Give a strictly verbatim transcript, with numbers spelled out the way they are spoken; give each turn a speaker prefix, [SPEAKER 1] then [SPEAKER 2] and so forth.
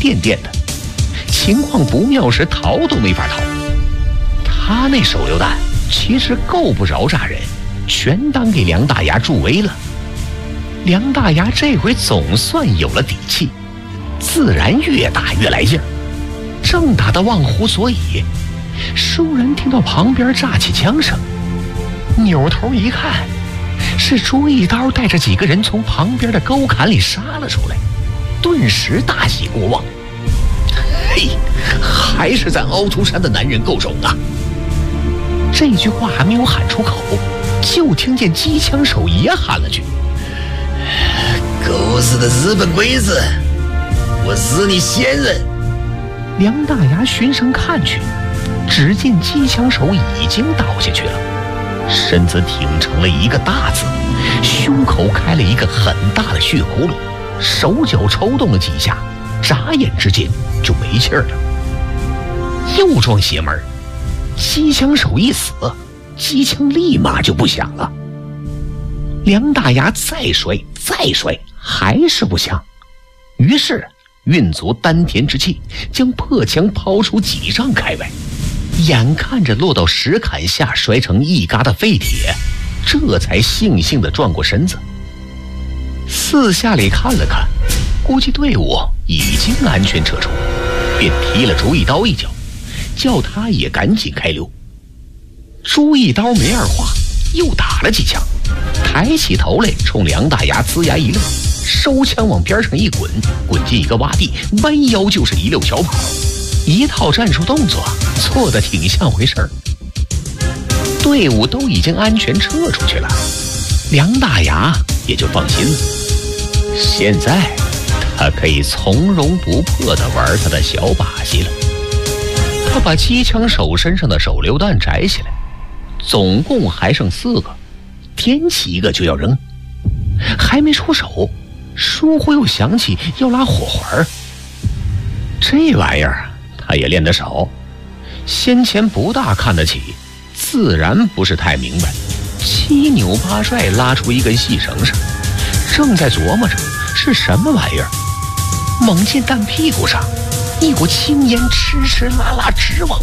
[SPEAKER 1] 甸甸的，情况不妙时逃都没法逃。他那手榴弹其实够不着炸人，全当给梁大牙助威了。梁大牙这回总算有了底气，自然越打越来劲儿，正打得忘乎所以，倏然听到旁边炸起枪声，扭头一看，是朱一刀带着几个人从旁边的沟坎里杀了出来，顿时大喜过望。嘿，还是咱凹凸山的男人够种啊！这句话还没有喊出口，就听见机枪手也喊了句：“
[SPEAKER 2] 狗日的日本鬼子，我日你先人！”
[SPEAKER 1] 梁大牙循声看去，只见机枪手已经倒下去了，身子挺成了一个大字，胸口开了一个很大的血窟窿，手脚抽动了几下，眨眼之间就没气儿了。又撞邪门，机枪手一死，机枪立马就不响了。梁大牙再摔再摔，还是不响，于是运足丹田之气，将破枪抛出几丈开外，眼看着落到石坎下，摔成一疙瘩废铁，这才悻悻地转过身子，四下里看了看，估计队伍已经安全撤出，便踢了朱一刀一脚，叫他也赶紧开溜。朱一刀没二话，又打了几枪，抬起头来冲梁大牙呲牙一乐，收枪往边上一滚，滚进一个洼地，弯腰就是一溜小跑，一套战术动作做得挺像回事儿。队伍都已经安全撤出去了，梁大牙也就放心了。现在他可以从容不迫地玩他的小把戏了。他把机枪手身上的手榴弹摘下来，总共还剩四个，添起一个就要扔。还没出手，疏忽又想起要拉火环，这玩意儿他也练得少，先前不大看得起，自然不是太明白。七扭八拽拉出一根细绳绳，正在琢磨着是什么玩意儿，猛见蛋屁股上一股青烟哧哧啦啦直往